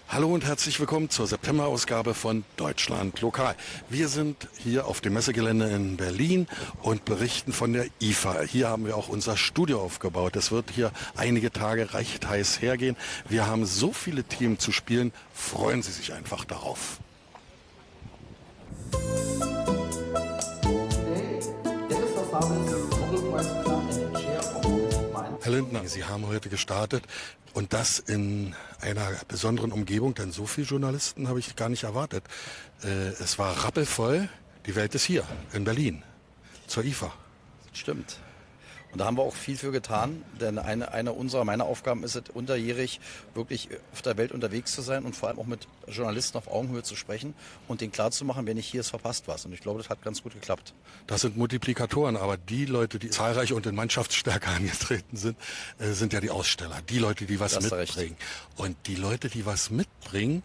Hallo und herzlich willkommen zur September-Ausgabe von Deutschland Lokal. Wir sind hier auf dem Messegelände in Berlin und berichten von der IFA. Hier haben wir auch unser Studio aufgebaut. Es wird hier einige Tage recht heiß hergehen. Wir haben so viele Themen zu spielen. Freuen Sie sich einfach darauf. Herr Lindner, Sie haben heute gestartet und das in einer besonderen Umgebung, denn so viele Journalisten habe ich gar nicht erwartet. Es war rappelvoll, die Welt ist hier in Berlin zur IFA. Stimmt. Und da haben wir auch viel für getan, denn meiner Aufgaben ist es, unterjährig wirklich auf der Welt unterwegs zu sein und vor allem auch mit Journalisten auf Augenhöhe zu sprechen und denen klarzumachen, wenn nicht hier ist, verpasst was. Und ich glaube, das hat ganz gut geklappt. Das sind Multiplikatoren, aber die Leute, die zahlreich und in Mannschaftsstärke angetreten sind, sind ja die Aussteller. Die Leute, die was mitbringen. Und die Leute, die was mitbringen,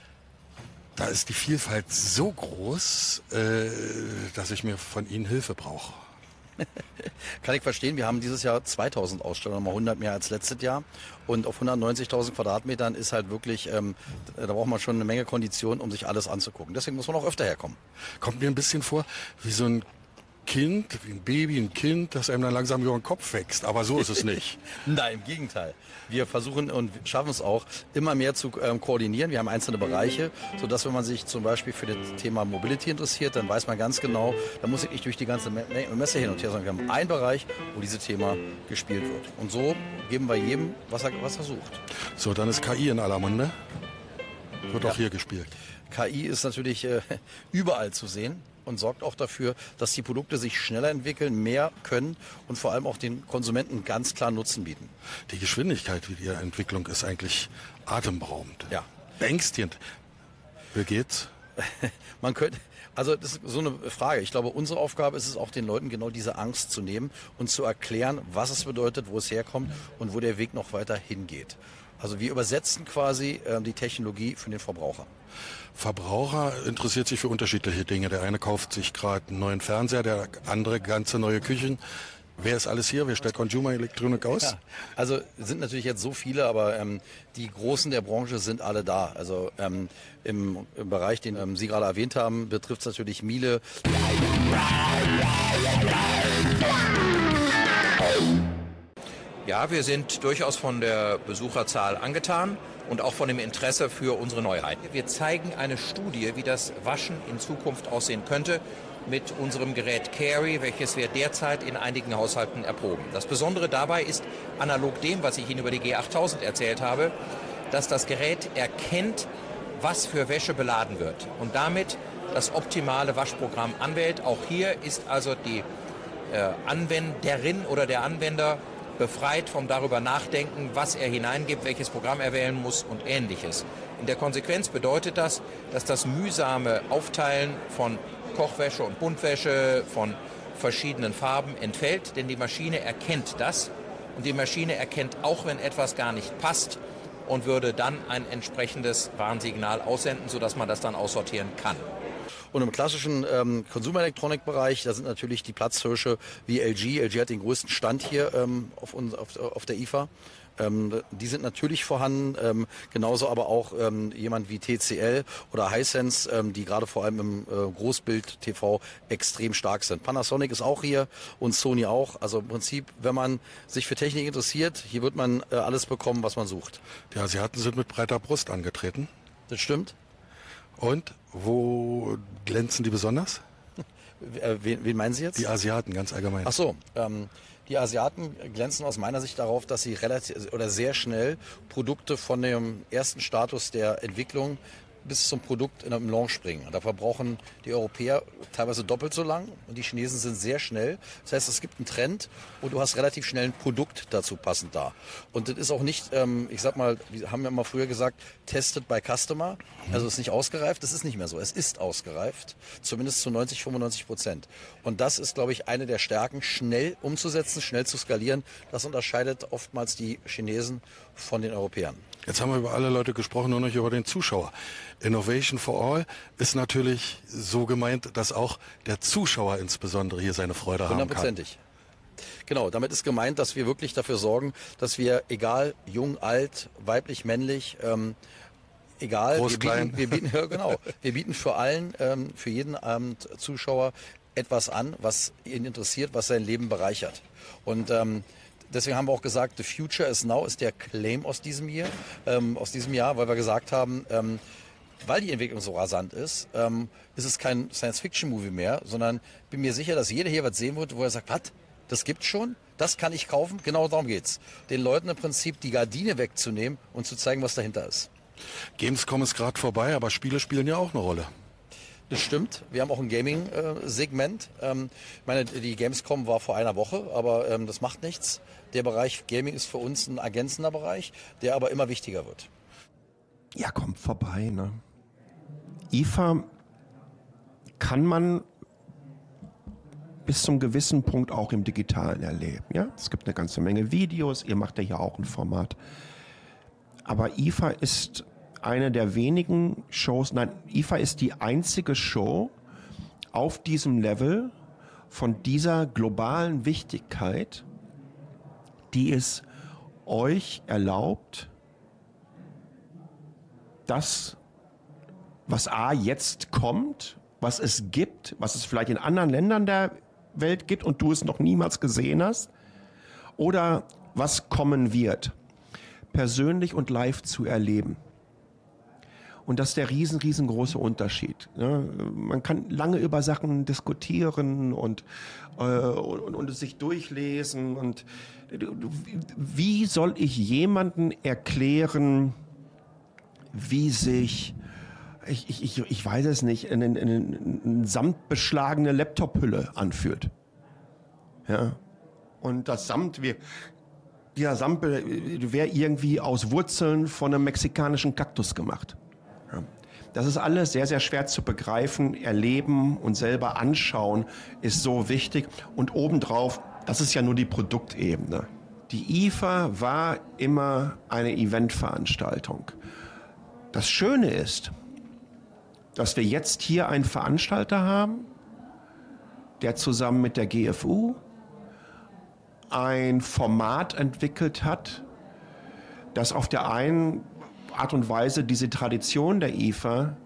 da ist die Vielfalt so groß, dass ich mir von ihnen Hilfe brauche. Kann ich verstehen. Wir haben dieses Jahr 2000 Aussteller, nochmal 100 mehr als letztes Jahr. Und auf 190.000 Quadratmetern ist halt wirklich, da braucht man schon eine Menge Konditionen, um sich alles anzugucken. Deswegen muss man auch öfter herkommen. Kommt mir ein bisschen vor wie so ein Kind, wie ein Baby, ein Kind, das einem dann langsam über den Kopf wächst. Aber so ist es nicht. Nein, im Gegenteil. Wir versuchen und schaffen es auch, immer mehr zu koordinieren. Wir haben einzelne Bereiche, sodass, wenn man sich zum Beispiel für das Thema Mobility interessiert, dann weiß man ganz genau, da muss ich nicht durch die ganze Messe hin und her, sondern wir haben einen Bereich, wo dieses Thema gespielt wird. Und so geben wir jedem, was er sucht. So, dann ist KI in aller Munde. Wird auch hier gespielt. KI ist natürlich überall zu sehen und sorgt auch dafür, dass die Produkte sich schneller entwickeln, mehr können und vor allem auch den Konsumenten ganz klar Nutzen bieten. Die Geschwindigkeit der Entwicklung ist eigentlich atemberaubend. Ja. Beängstigend. Wie geht's? Man könnte, also das ist so eine Frage. Ich glaube, unsere Aufgabe ist es auch, den Leuten genau diese Angst zu nehmen und zu erklären, was es bedeutet, wo es herkommt und wo der Weg noch weiter hingeht. Also wir übersetzen quasi die Technologie für den Verbraucher. Verbraucher interessiert sich für unterschiedliche Dinge. Der eine kauft sich gerade einen neuen Fernseher, der andere ganze neue Küchen. Wer ist alles hier? Wer stellt Consumer Elektronik aus? Ja, also sind natürlich jetzt so viele, aber die Großen der Branche sind alle da. Also im Bereich, den Sie gerade erwähnt haben, betrifft es natürlich Miele. Ja, wir sind durchaus von der Besucherzahl angetan und auch von dem Interesse für unsere Neuheiten. Wir zeigen eine Studie, wie das Waschen in Zukunft aussehen könnte mit unserem Gerät Carry, welches wir derzeit in einigen Haushalten erproben. Das Besondere dabei ist, analog dem, was ich Ihnen über die G8000 erzählt habe, dass das Gerät erkennt, was für Wäsche beladen wird und damit das optimale Waschprogramm anwählt. Auch hier ist also die Anwenderin oder der Anwender befreit vom darüber nachdenken, was er hineingibt, welches Programm er wählen muss und Ähnliches. In der Konsequenz bedeutet das, dass das mühsame Aufteilen von Kochwäsche und Buntwäsche von verschiedenen Farben entfällt, denn die Maschine erkennt das und die Maschine erkennt auch, wenn etwas gar nicht passt und würde dann ein entsprechendes Warnsignal aussenden, sodass man das dann aussortieren kann. Und im klassischen Konsumelektronikbereich, da sind natürlich die Platzhirsche wie LG. LG hat den größten Stand hier auf der IFA. Die sind natürlich vorhanden, genauso aber auch jemand wie TCL oder Hisense, die gerade vor allem im Großbild-TV extrem stark sind. Panasonic ist auch hier und Sony auch. Also im Prinzip, wenn man sich für Technik interessiert, hier wird man alles bekommen, was man sucht. Die Asiaten sind mit breiter Brust angetreten. Das stimmt. Und wo glänzen die besonders? Wen meinen Sie jetzt? Die Asiaten, ganz allgemein. Ach so, die Asiaten glänzen aus meiner Sicht darauf, dass sie relativ oder sehr schnell Produkte von dem ersten Status der Entwicklung bis zum Produkt in einem Launch bringen. Da verbrauchen die Europäer teilweise doppelt so lang und die Chinesen sind sehr schnell. Das heißt, es gibt einen Trend und du hast relativ schnell ein Produkt dazu passend da. Und das ist auch nicht, ich sag mal, wir haben ja mal früher gesagt, tested by customer. Also es ist nicht ausgereift, das ist nicht mehr so. Es ist ausgereift, zumindest zu 90-95%. Und das ist, glaube ich, eine der Stärken, schnell umzusetzen, schnell zu skalieren. Das unterscheidet oftmals die Chinesen von den Europäern. Jetzt haben wir über alle Leute gesprochen, nur noch über den Zuschauer. Innovation for All ist natürlich so gemeint, dass auch der Zuschauer insbesondere hier seine Freude haben kann. 100%. Genau, damit ist gemeint, dass wir wirklich dafür sorgen, dass wir, egal jung, alt, weiblich, männlich, Egal, Groß, klein. ja, genau. Wir bieten für jeden Abend Zuschauer etwas an, was ihn interessiert, was sein Leben bereichert. Und deswegen haben wir auch gesagt, the future is now ist der Claim aus diesem Jahr, weil wir gesagt haben, weil die Entwicklung so rasant ist es kein Science-Fiction-Movie mehr, sondern bin mir sicher, dass jeder hier was sehen wird, wo er sagt, was, das gibt's schon? Das kann ich kaufen? Genau darum geht's. Den Leuten im Prinzip die Gardine wegzunehmen und zu zeigen, was dahinter ist. Gamescom ist gerade vorbei, aber Spiele spielen ja auch eine Rolle. Das stimmt. Wir haben auch ein Gaming-Segment. Die Gamescom war vor einer Woche, aber das macht nichts. Der Bereich Gaming ist für uns ein ergänzender Bereich, der aber immer wichtiger wird. Ja, kommt vorbei, ne? IFA kann man bis zum gewissen Punkt auch im Digitalen erleben. Ja? Es gibt eine ganze Menge Videos, ihr macht ja hier auch ein Format. Aber IFA ist eine der wenigen Shows, IFA ist die einzige Show auf diesem Level von dieser globalen Wichtigkeit, die es euch erlaubt, das, was jetzt kommt, was es gibt, was es vielleicht in anderen Ländern der Welt gibt und du es noch niemals gesehen hast, oder was kommen wird, persönlich und live zu erleben. Und das ist der riesengroße Unterschied. Man kann lange über Sachen diskutieren und es sich durchlesen. Und wie soll ich jemandem erklären, wie sich, ich weiß es nicht, eine samtbeschlagene Laptop-Hülle anfühlt. Ja. Und das dieser Samt wäre irgendwie aus Wurzeln von einem mexikanischen Kaktus gemacht. Ja. Das ist alles sehr, sehr schwer zu begreifen. Erleben und selber anschauen ist so wichtig. Und obendrauf, das ist ja nur die Produktebene. Die IFA war immer eine Eventveranstaltung. Das Schöne ist, dass wir jetzt hier einen Veranstalter haben, der zusammen mit der GFU ein Format entwickelt hat, das auf der einen Art und Weise diese Tradition der IFA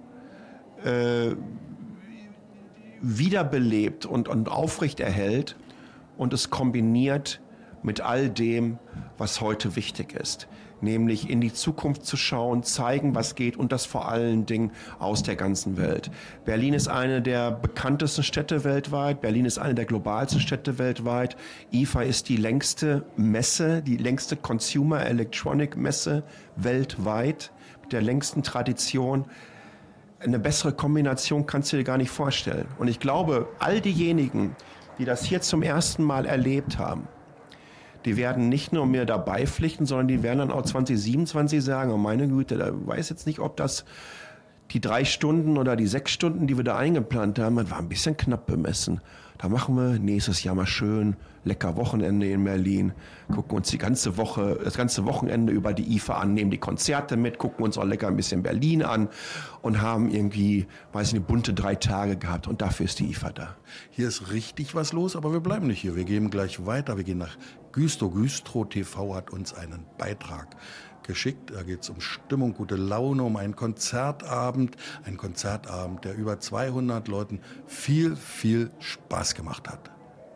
wiederbelebt und aufrechterhält und es kombiniert mit all dem, was heute wichtig ist. Nämlich in die Zukunft zu schauen, zeigen, was geht und das vor allen Dingen aus der ganzen Welt. Berlin ist eine der bekanntesten Städte weltweit. Berlin ist eine der globalsten Städte weltweit. IFA ist die längste Messe, die längste Consumer Electronic Messe weltweit mit der längsten Tradition. Eine bessere Kombination kannst du dir gar nicht vorstellen. Und ich glaube, all diejenigen, die das hier zum ersten Mal erlebt haben, die werden nicht nur mehr dabei pflichten, sondern die werden dann auch 2027 sagen, oh meine Güte, da weiß jetzt nicht, ob das die 3 Stunden oder die 6 Stunden, die wir da eingeplant haben, das war ein bisschen knapp bemessen. Da machen wir nächstes Jahr mal schön lecker Wochenende in Berlin, gucken uns das ganze Wochenende über die IFA an, nehmen die Konzerte mit, gucken uns auch lecker ein bisschen Berlin an und haben irgendwie, bunte 3 Tage gehabt und dafür ist die IFA da. Hier ist richtig was los, aber wir bleiben nicht hier. Wir gehen gleich weiter. Wir gehen nach Güstrow. Güstrow TV hat uns einen Beitrag geschickt. Da geht es um Stimmung, gute Laune, um einen Konzertabend. Ein Konzertabend, der über 200 Leuten viel Spaß gemacht hat.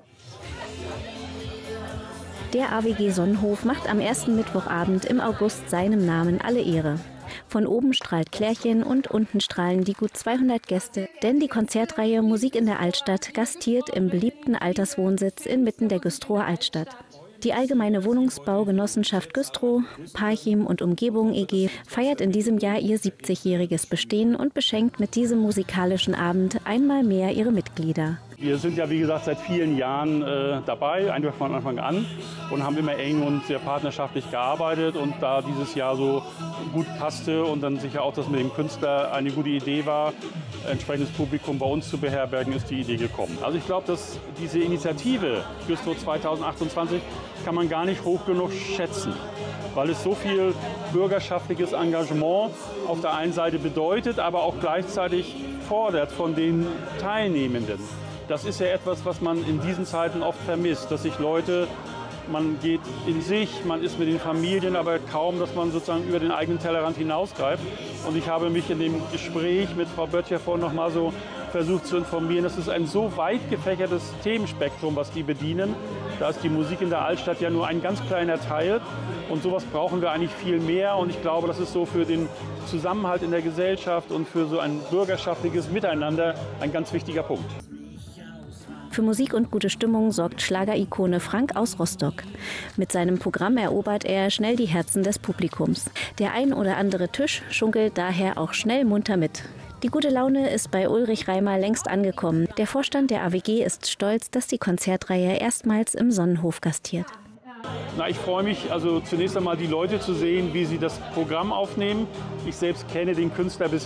Der AWG Sonnenhof macht am ersten Mittwochabend im August seinem Namen alle Ehre. Von oben strahlt Klärchen und unten strahlen die gut 200 Gäste, denn die Konzertreihe Musik in der Altstadt gastiert im beliebten Alterswohnsitz inmitten der Güstrower Altstadt. Die Allgemeine Wohnungsbaugenossenschaft Güstrow, Parchim und Umgebung e.G. feiert in diesem Jahr ihr 70-jähriges Bestehen und beschenkt mit diesem musikalischen Abend einmal mehr ihre Mitglieder. Wir sind ja, wie gesagt, seit vielen Jahren dabei, einfach von Anfang an, und haben immer eng und sehr partnerschaftlich gearbeitet. Und da dieses Jahr so gut passte und dann sicher auch das mit dem Künstler eine gute Idee war, entsprechendes Publikum bei uns zu beherbergen, ist die Idee gekommen. Also ich glaube, dass diese Initiative Güstrow 2028 kann man gar nicht hoch genug schätzen, weil es so viel bürgerschaftliches Engagement auf der einen Seite bedeutet, aber auch gleichzeitig fordert von den Teilnehmenden. Das ist ja etwas, was man in diesen Zeiten oft vermisst, dass sich Leute Man geht in sich, man ist mit den Familien, aber kaum, dass man sozusagen über den eigenen Tellerrand hinausgreift. Und ich habe mich in dem Gespräch mit Frau Böttcher vorhin noch mal so versucht zu informieren. Das ist ein so weit gefächertes Themenspektrum, was die bedienen. Da ist die Musik in der Altstadt ja nur ein ganz kleiner Teil. Und sowas brauchen wir eigentlich viel mehr. Und ich glaube, das ist so für den Zusammenhalt in der Gesellschaft und für so ein bürgerschaftliches Miteinander ein ganz wichtiger Punkt. Für Musik und gute Stimmung sorgt Schlagerikone Frank aus Rostock. Mit seinem Programm erobert er schnell die Herzen des Publikums. Der ein oder andere Tisch schunkelt daher auch schnell munter mit. Die gute Laune ist bei Ulrich Reimer längst angekommen. Der Vorstand der AWG ist stolz, dass die Konzertreihe erstmals im Sonnenhof gastiert. Na, ich freue mich, also zunächst einmal die Leute zu sehen, wie sie das Programm aufnehmen. Ich selbst kenne den Künstler bisher